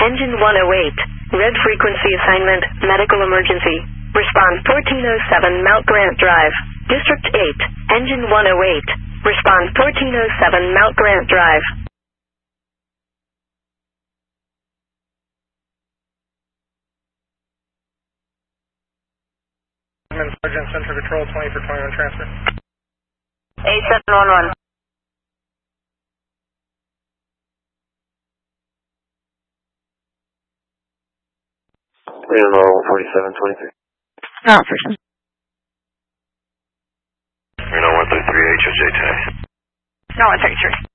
Engine 108. Red frequency assignment, medical emergency. Respond 1407 Mount Grant Drive. District 8. Engine 108. Respond 1407 Mount Grant Drive. Sergeant Central Control 20 for 21 transfer. 8711. Reno 4723. No, person. Reno 133 HOJ today. No, 133.